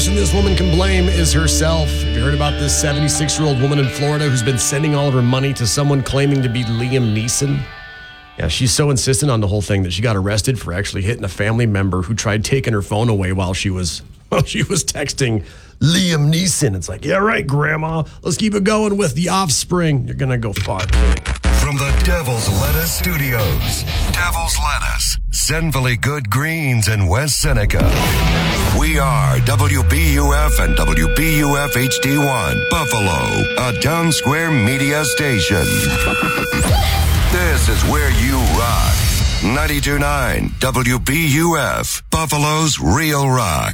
person this woman can blame is herself. Have you heard about this 76-year-old woman in Florida who's been sending all of her money to someone claiming to be Liam Neeson? Yeah, she's so insistent on the whole thing that she got arrested for actually hitting a family member who tried taking her phone away while she was texting Liam Neeson. It's like, yeah, right, Grandma. Let's keep it going with The Offspring. You're going to go far. From the Devil's Lettuce Studios, Devil's Lettuce, Senville Good Greens in West Seneca. We are WBUF and WBUF HD1, Buffalo, a Town Square media station. This is where you rock. 92.9 WBUF, Buffalo's Real Rock.